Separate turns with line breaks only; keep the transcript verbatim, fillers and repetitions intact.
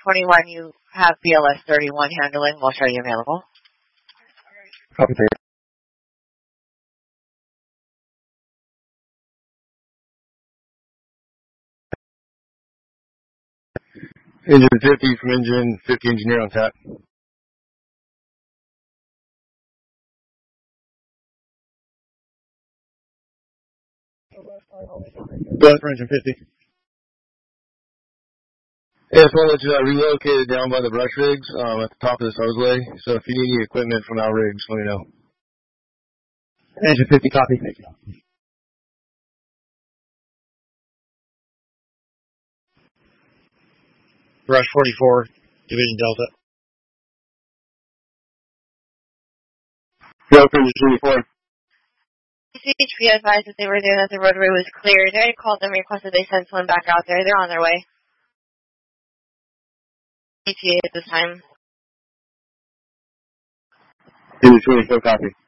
twenty-one, you have B L S thirty-one handling. We'll show you available.
Copy that. Engine fifty from engine fifty engineer on tap. Go for engine fifty. Yeah, I just want to let you know, I relocated down by the brush rigs um, at the top of this hoseway. So if you need any equipment from our rigs, let me know. Engine fifty, copy. Brush forty-four, Division Delta. Go for engine twenty-four.
C H P advised that they were there, that the roadway was cleared. I called them, requested they send someone back out there. They're on their way. E T A at this time.
Engine twenty-four, copy.